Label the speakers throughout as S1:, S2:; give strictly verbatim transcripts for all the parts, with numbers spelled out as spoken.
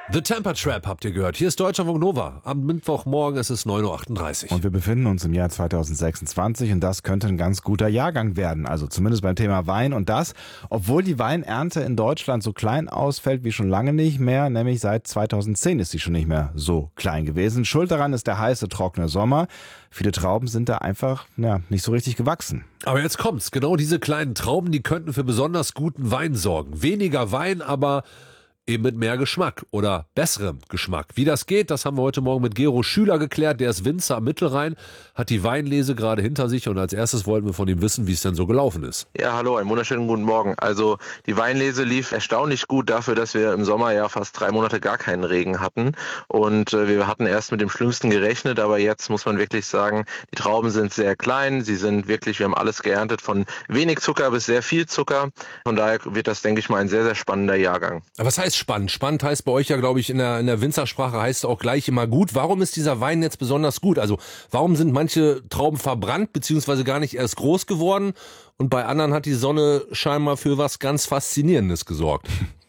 S1: The Temper Trap habt ihr gehört. Hier ist Deutschlandfunk Nova. Am Mittwochmorgen ist es neun Uhr achtunddreißig.
S2: Und wir befinden uns im Jahr zweitausendsechsundzwanzig und das könnte ein ganz guter Jahrgang werden. Also zumindest beim Thema Wein und das, obwohl die Weinernte in Deutschland so klein ausfällt wie schon lange nicht mehr, nämlich seit zweitausendzehn ist sie schon nicht mehr so klein gewesen. Schuld daran ist der heiße, trockene Sommer. Viele Trauben sind da einfach ja, nicht so richtig gewachsen.
S1: Aber jetzt kommt's. Genau diese kleinen Trauben, die könnten für besonders guten Wein sorgen. Weniger Wein, aber eben mit mehr Geschmack oder besserem Geschmack. Wie das geht, das haben wir heute Morgen mit Gero Schüler geklärt. Der ist Winzer am Mittelrhein, hat die Weinlese gerade hinter sich und als erstes wollten wir von ihm wissen, wie es denn so gelaufen ist.
S3: Ja, hallo, einen wunderschönen guten Morgen. Also die Weinlese lief erstaunlich gut dafür, dass wir im Sommer ja fast drei Monate gar keinen Regen hatten und äh, wir hatten erst mit dem Schlimmsten gerechnet, aber jetzt muss man wirklich sagen, die Trauben sind sehr klein, sie sind wirklich, wir haben alles geerntet von wenig Zucker bis sehr viel Zucker. Von daher wird das, denke ich mal, ein sehr, sehr spannender Jahrgang.
S1: Aber was heißt spannend? Spannend heißt bei euch ja, glaube ich, in der, in der Winzersprache heißt es auch gleich immer gut. Warum ist dieser Wein jetzt besonders gut? Also warum sind manche Trauben verbrannt beziehungsweise gar nicht erst groß geworden und bei anderen hat die Sonne scheinbar für was ganz Faszinierendes gesorgt?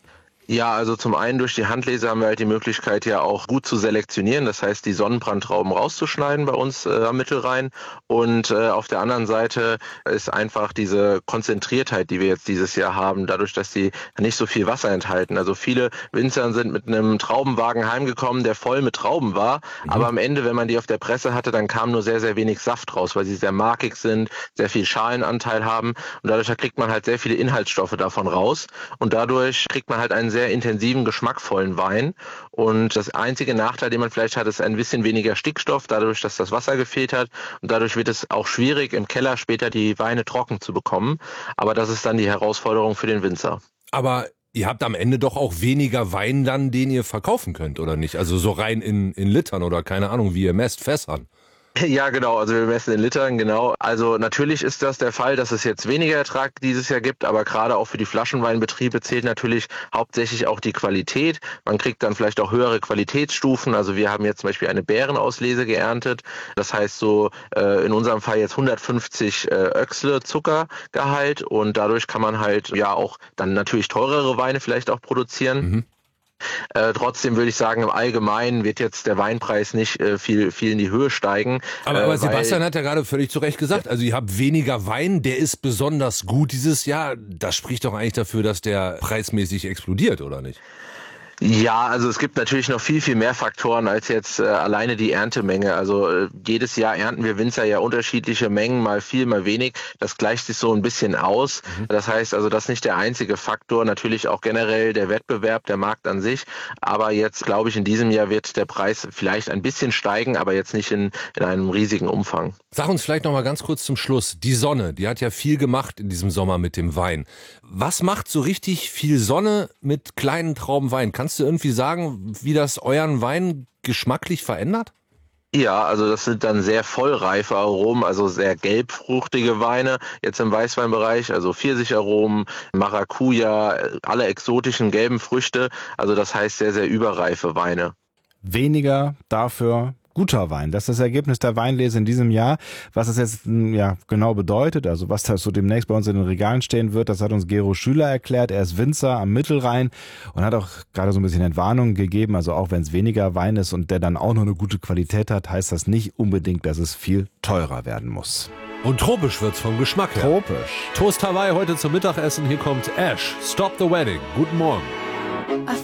S3: Ja, also zum einen durch die Handlese haben wir halt die Möglichkeit ja auch gut zu selektionieren, das heißt die Sonnenbrandtrauben rauszuschneiden bei uns äh, am Mittelrhein und äh, auf der anderen Seite ist einfach diese Konzentriertheit, die wir jetzt dieses Jahr haben, dadurch, dass sie nicht so viel Wasser enthalten. Also viele Winzer sind mit einem Traubenwagen heimgekommen, der voll mit Trauben war, mhm. aber am Ende, wenn man die auf der Presse hatte, dann kam nur sehr, sehr wenig Saft raus, weil sie sehr markig sind, sehr viel Schalenanteil haben und dadurch kriegt man halt sehr viele Inhaltsstoffe davon raus und dadurch kriegt man halt einen sehr sehr intensiven, geschmackvollen Wein. Und das einzige Nachteil, den man vielleicht hat, ist ein bisschen weniger Stickstoff, dadurch, dass das Wasser gefehlt hat. Und dadurch wird es auch schwierig, im Keller später die Weine trocken zu bekommen. Aber das ist dann die Herausforderung für den Winzer.
S1: Aber ihr habt am Ende doch auch weniger Wein dann, den ihr verkaufen könnt, oder nicht? Also so rein in, in Litern oder keine Ahnung, wie ihr messt, Fässern.
S3: Ja, genau. Also wir messen in Litern, genau. Also natürlich ist das der Fall, dass es jetzt weniger Ertrag dieses Jahr gibt, aber gerade auch für die Flaschenweinbetriebe zählt natürlich hauptsächlich auch die Qualität. Man kriegt dann vielleicht auch höhere Qualitätsstufen. Also wir haben jetzt zum Beispiel eine Beerenauslese geerntet. Das heißt so äh, in unserem Fall jetzt hundertfünfzig äh, Öchsle Zuckergehalt und dadurch kann man halt ja auch dann natürlich teurere Weine vielleicht auch produzieren. Mhm. Äh, trotzdem würde ich sagen, im Allgemeinen wird jetzt der Weinpreis nicht äh, viel, viel in die Höhe steigen.
S1: Aber,
S3: äh,
S1: aber Sebastian hat ja gerade völlig zu Recht gesagt, also ihr habt weniger Wein, der ist besonders gut dieses Jahr. Das spricht doch eigentlich dafür, dass der preismäßig explodiert, oder nicht?
S3: Ja, also es gibt natürlich noch viel, viel mehr Faktoren als jetzt äh, alleine die Erntemenge. Also äh, jedes Jahr ernten wir Winzer ja unterschiedliche Mengen, mal viel, mal wenig. Das gleicht sich so ein bisschen aus. Mhm. Das heißt also, das ist nicht der einzige Faktor. Natürlich auch generell der Wettbewerb, der Markt an sich. Aber jetzt, glaube ich, in diesem Jahr wird der Preis vielleicht ein bisschen steigen, aber jetzt nicht in, in einem riesigen Umfang.
S1: Sag uns vielleicht noch mal ganz kurz zum Schluss. Die Sonne, die hat ja viel gemacht in diesem Sommer mit dem Wein. Was macht so richtig viel Sonne mit kleinen Trauben Wein? Kannst du irgendwie sagen, wie das euren Wein geschmacklich verändert?
S3: Ja, also das sind dann sehr vollreife Aromen, also sehr gelbfruchtige Weine, jetzt im Weißweinbereich, also Pfirsicharomen, Maracuja, alle exotischen gelben Früchte, also das heißt sehr, sehr überreife Weine.
S2: Weniger dafür guter Wein. Das ist das Ergebnis der Weinlese in diesem Jahr. Was das jetzt ja genau bedeutet, also was da so demnächst bei uns in den Regalen stehen wird, das hat uns Gero Schüler erklärt. Er ist Winzer am Mittelrhein und hat auch gerade so ein bisschen Entwarnung gegeben. Also auch wenn es weniger Wein ist und der dann auch noch eine gute Qualität hat, heißt das nicht unbedingt, dass es viel teurer werden muss.
S1: Und tropisch wird's vom Geschmack her.
S2: Tropisch.
S1: Toast Hawaii heute zum Mittagessen. Hier kommt Ash. Stop the Wedding. Guten Morgen.